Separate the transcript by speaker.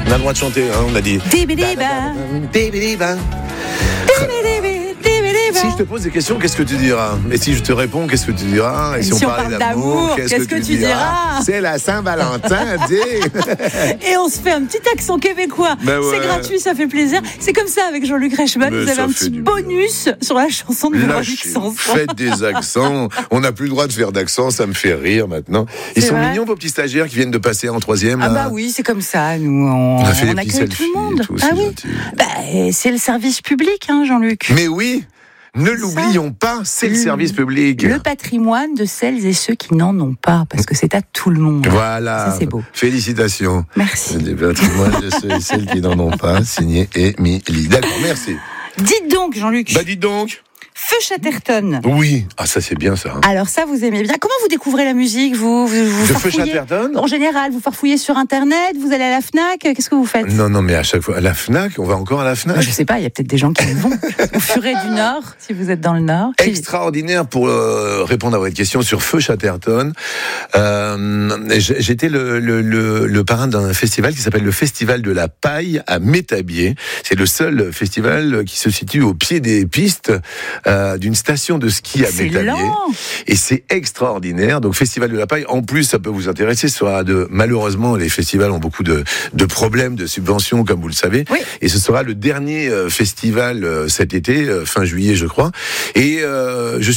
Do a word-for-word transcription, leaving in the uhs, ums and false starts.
Speaker 1: On a le droit de chanter, hein, on a dit.
Speaker 2: Dibidiba.
Speaker 1: Dibidiba. Si je te pose des questions, qu'est-ce que tu diras? Et si je te réponds, qu'est-ce que tu diras? Et si,
Speaker 2: si
Speaker 1: on,
Speaker 2: on
Speaker 1: parlait
Speaker 2: parle
Speaker 1: d'amour,
Speaker 2: d'amour,
Speaker 1: qu'est-ce,
Speaker 2: qu'est-ce
Speaker 1: que,
Speaker 2: que
Speaker 1: tu
Speaker 2: tu
Speaker 1: diras,
Speaker 2: diras?
Speaker 1: C'est la Saint-Valentin, dis.
Speaker 2: Et on se fait un petit accent québécois.
Speaker 1: Ben ouais.
Speaker 2: C'est gratuit, ça fait plaisir. C'est comme ça avec Jean-Luc Reichmann.
Speaker 1: Mais
Speaker 2: vous avez
Speaker 1: ça
Speaker 2: un
Speaker 1: fait
Speaker 2: petit
Speaker 1: du
Speaker 2: bonus sur la chanson de Véronique
Speaker 1: Lâchez,
Speaker 2: Sanson.
Speaker 1: faites des accents. On n'a plus le droit de faire d'accents, ça me fait rire maintenant. Ils
Speaker 2: C'est
Speaker 1: sont
Speaker 2: vrai
Speaker 1: mignons, vos petits stagiaires qui viennent de passer en troisième.
Speaker 2: Ah
Speaker 1: là.
Speaker 2: bah oui, c'est comme ça. Nous, on,
Speaker 1: On a fait
Speaker 2: on
Speaker 1: des petits
Speaker 2: accueille tout
Speaker 1: selfies
Speaker 2: le monde.
Speaker 1: et tout,
Speaker 2: Ah
Speaker 1: c'est
Speaker 2: oui.
Speaker 1: gentil.
Speaker 2: Bah, c'est le service public, hein, Jean-Luc.
Speaker 1: Mais oui, ne l'oublions pas, c'est le
Speaker 2: Le-
Speaker 1: service public.
Speaker 2: Le patrimoine de celles et ceux qui n'en ont pas, parce que c'est à tout le monde.
Speaker 1: Voilà.
Speaker 2: Ça, c'est beau.
Speaker 1: Félicitations.
Speaker 2: Merci.
Speaker 1: Le patrimoine de ceux et celles qui n'en ont pas, signé Émilie. D'accord, merci.
Speaker 2: Dites donc, Jean-Luc,
Speaker 1: Bah dites donc.
Speaker 2: Feu Chatterton.
Speaker 1: Oui. Ah ça c'est bien ça.
Speaker 2: Alors ça, vous aimez bien. Comment vous découvrez la musique, vous, vous, vous
Speaker 1: De Feu
Speaker 2: farfouillez
Speaker 1: Chatterton.
Speaker 2: En général, vous farfouillez sur Internet, vous allez à la Fnac, qu'est-ce que vous faites?
Speaker 1: Non, non, mais à chaque fois, à la Fnac, on va encore à la Fnac.
Speaker 2: Moi, je sais pas, il y a peut-être des gens qui y vont. Au Furet du Nord, si vous êtes dans le Nord.
Speaker 1: Extraordinaire pour euh, répondre à votre question sur Feu Chatterton. Euh, j'étais le, le, le, le parrain d'un festival qui s'appelle le Festival de la Paille à Métabier. C'est le seul festival qui se situe au pied des pistes euh, d'une station de ski à
Speaker 2: C'est
Speaker 1: Métabier.
Speaker 2: lent.
Speaker 1: Et c'est extraordinaire. Donc Festival de la Paille, en plus ça peut vous intéresser. Ce sera de, malheureusement les festivals ont beaucoup de, de problèmes de subventions comme vous le savez.
Speaker 2: Oui.
Speaker 1: Et ce sera le dernier euh, festival euh, cet été, euh, fin juillet je crois. Et euh, je suis